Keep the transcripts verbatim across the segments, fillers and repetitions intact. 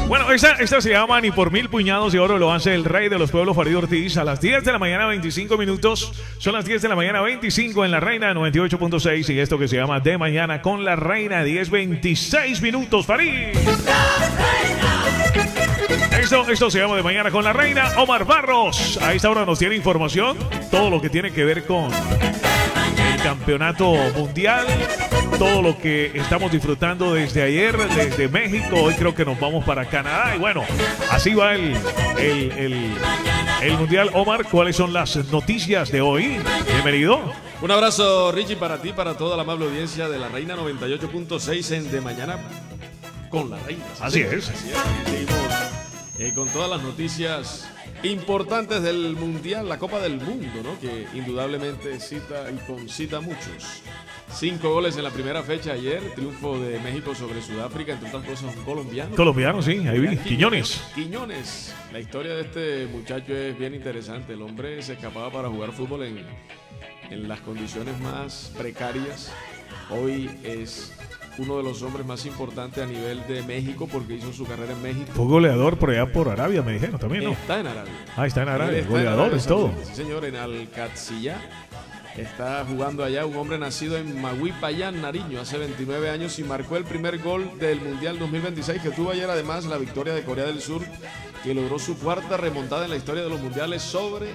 Bueno, esta, esta se llama Ni por mil puñados de oro lo hace el rey de los pueblos, Farid Ortiz, a las diez de la mañana, veinticinco minutos. Son las diez de la mañana, veinticinco en la Reina noventa y ocho punto seis. Y esto que se llama De Mañana con la Reina, diez, veintiséis minutos, Farid. Esto, esto se llama De Mañana con la Reina. Omar Barros, a esta hora nos tiene información, todo lo que tiene que ver con el campeonato mundial. Todo lo que estamos disfrutando desde ayer, desde México. Hoy creo que nos vamos para Canadá. Y bueno, así va el, el, el, el Mundial. Omar, ¿cuáles son las noticias de hoy? Bienvenido. Un abrazo, Richie, para ti, para toda la amable audiencia de la Reina noventa y ocho punto seis en De Mañana con la Reina. Así es. Así es. Seguimos eh, con todas las noticias importantes del Mundial, la Copa del Mundo, ¿no? Que indudablemente cita y concita a muchos. Cinco goles en la primera fecha ayer, triunfo de México sobre Sudáfrica, entre otras cosas un colombiano. Colombiano, sí, ahí vi, Quiñones. Quiñones. La historia de este muchacho es bien interesante. El hombre se escapaba para jugar fútbol en, en las condiciones más precarias. Hoy es uno de los hombres más importantes a nivel de México porque hizo su carrera en México. Fue goleador por allá por Arabia, me dijeron también, ¿no? Está en Arabia. Ah, está en Arabia, Está goleador, en Arabia, es todo. Sí, señor, en Al-Qatsiyah. Está jugando allá un hombre nacido en Maguipayán, Nariño, hace veintinueve años y marcó el primer gol del Mundial dos mil veintiséis que tuvo ayer además la victoria de Corea del Sur, que logró su cuarta remontada en la historia de los mundiales sobre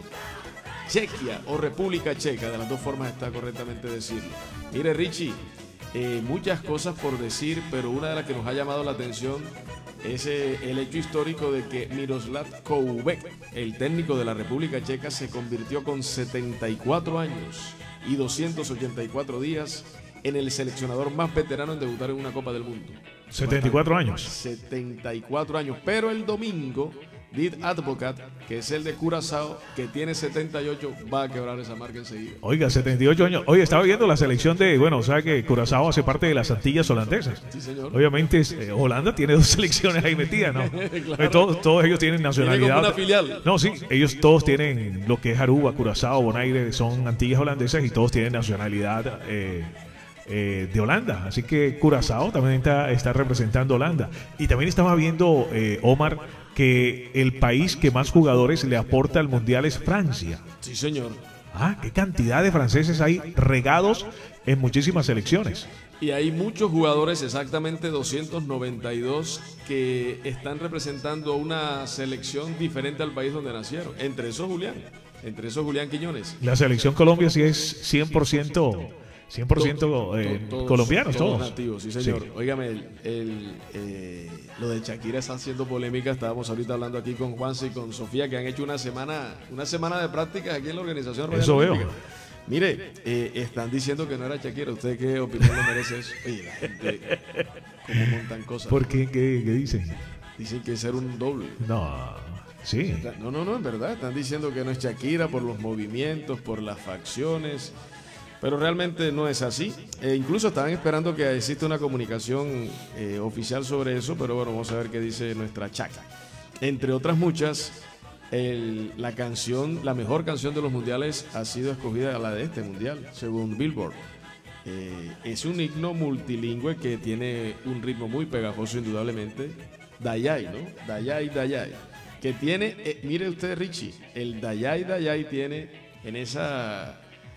Chequia o República Checa, de las dos formas está correctamente decirlo. Mire, Richie, eh, muchas cosas por decir, pero una de las que nos ha llamado la atención es eh, el hecho histórico de que Miroslav Koubek, el técnico de la República Checa, se convirtió con setenta y cuatro años y doscientos ochenta y cuatro días en el seleccionador más veterano en debutar en una Copa del Mundo. setenta y cuatro años. setenta y cuatro años, pero el domingo Did Advocat, que es el de Curazao, que tiene setenta y ocho, va a quebrar esa marca enseguida. Oiga, setenta y ocho años. Oye, estaba viendo la selección de, bueno, o sea que Curazao hace parte de las Antillas holandesas. Sí, señor. Obviamente eh, Holanda tiene dos selecciones ahí metidas, ¿no? Claro. Eh, todos, todos ellos tienen nacionalidad. Tiene como una filial. No, sí, ellos todos tienen lo que es Aruba, Curazao, Bonaire, son Antillas holandesas y todos tienen nacionalidad eh, eh, de Holanda. Así que Curazao también está, está representando a Holanda. Y también estaba viendo, eh, Omar, que el país que más jugadores le aporta al Mundial es Francia. Sí, señor. Ah, qué cantidad de franceses hay regados en muchísimas selecciones. Y hay muchos jugadores, exactamente doscientos noventa y dos, que están representando una selección diferente al país donde nacieron. Entre esos Julián, entre esos Julián Quiñones. La selección Colombia sí es cien por ciento, cien por ciento eh, todos, colombianos, todos. todos. nativos, sí señor. Sí. Óigame, el, el, eh, lo de Shakira está haciendo polémica. Estábamos ahorita hablando aquí con Juanse y con Sofía, que han hecho una semana, una semana de prácticas aquí en la organización Royal Eso veo. Olímpica. Mire, eh, están diciendo que no era Shakira. ¿Usted qué opinión le merece eso? Oye, la gente, cómo montan cosas. ¿Por qué? ¿Qué, qué dicen? Dicen que es ser un doble. No, sí. No, no, no, en verdad. Están diciendo que no es Shakira por los movimientos, por las facciones. Pero realmente no es así. Eh, incluso estaban esperando que exista una comunicación eh, oficial sobre eso, pero bueno, vamos a ver qué dice nuestra Chaca. Entre otras muchas, el, la canción, la mejor canción de los mundiales ha sido escogida la de este mundial, según Billboard. Eh, es un himno multilingüe que tiene un ritmo muy pegajoso, indudablemente. Dayay, ¿no? Dayay, Dayay. Que tiene, eh, mire usted, Richie, el Dayay, Dayay tiene en esa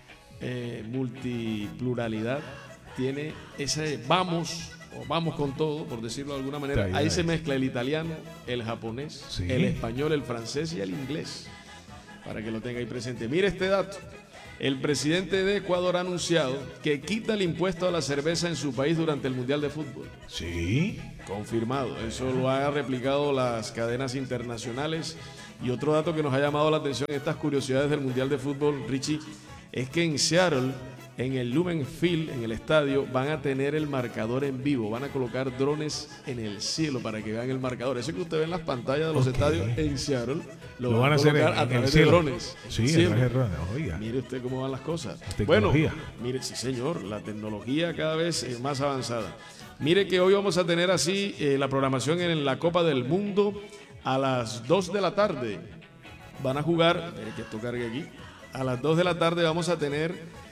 eh, multipluralidad, tiene ese vamos, o vamos con todo, por decirlo de alguna manera. Dayay. Ahí se mezcla el italiano, el japonés, Sí. el español, el francés y el inglés. Para que lo tenga ahí presente. Mire este dato. El presidente de Ecuador ha anunciado que quita el impuesto a la cerveza en su país durante el Mundial de Fútbol. Sí. Confirmado. Eso lo han replicado las cadenas internacionales. Y otro dato que nos ha llamado la atención en estas curiosidades del Mundial de Fútbol, Richie, es que en Seattle, en el Lumen Field, en el estadio, van a tener el marcador en vivo. Van a colocar drones en el cielo para que vean el marcador. Eso que usted ve en las pantallas de los Ok. estadios en Seattle, lo, Lo van a hacer en- a en el través de cielo. drones. Sí, Cielo. a través de drones. Oiga. Mire usted cómo van las cosas. Tecnología. Bueno, mire, sí señor, la tecnología cada vez es más avanzada. Mire que hoy vamos a tener así eh, la programación en la Copa del Mundo a las dos de la tarde. Van a jugar, mire que esto cargue aquí, a las dos de la tarde vamos a tener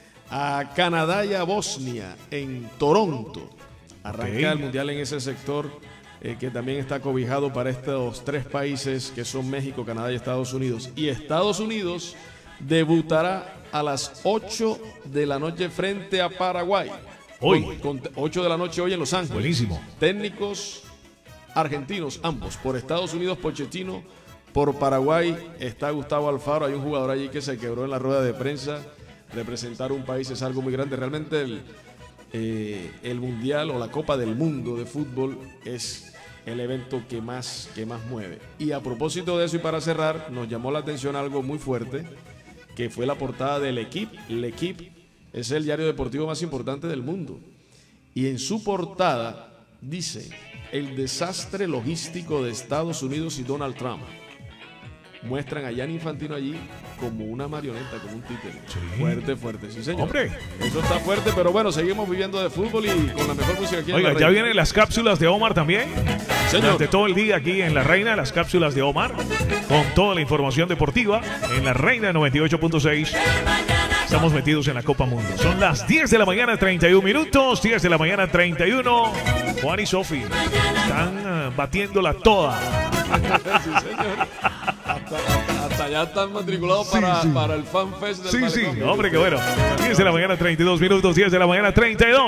a Canadá y a Bosnia en Toronto. Arranca Ok. el Mundial en ese sector eh, que también está cobijado para estos tres países que son México, Canadá y Estados Unidos. Y Estados Unidos debutará a las ocho de la noche frente a Paraguay. Hoy. Con, con ocho de la noche hoy en Los Ángeles. Buenísimo. Técnicos argentinos, ambos. Por Estados Unidos, Pochettino. Por Paraguay está Gustavo Alfaro. Hay un jugador allí que se quebró en la rueda de prensa. Representar un país es algo muy grande. Realmente el, eh, el Mundial o la Copa del Mundo de fútbol es el evento que más, que más mueve. Y a propósito de eso y para cerrar, nos llamó la atención algo muy fuerte, que fue la portada del L'Équipe. L'Équipe es el diario deportivo más importante del mundo. Y en su portada dice: el desastre logístico de Estados Unidos y Donald Trump. Muestran a Gianni Infantino allí como una marioneta, como un títere. Sí. Fuerte, fuerte, sí señor. Hombre. Eso está fuerte, pero bueno, seguimos viviendo de fútbol y con la mejor música aquí en Oiga, La ya Reina. vienen las cápsulas de Omar también. Señor. Durante todo el día aquí en La Reina, las cápsulas de Omar, con toda la información deportiva en La Reina noventa y ocho punto seis. Estamos metidos en la Copa Mundo. Son las diez de la mañana, treinta y un minutos. diez de la mañana, treinta y uno. Juan y Sofi están uh, batiéndola toda. Sí, señor. Hasta, hasta, hasta allá están matriculados Sí, para, sí. para el FanFest del Sí, sí, Malecón. hombre, qué bueno. diez de la mañana, treinta y dos minutos. diez de la mañana, treinta y dos.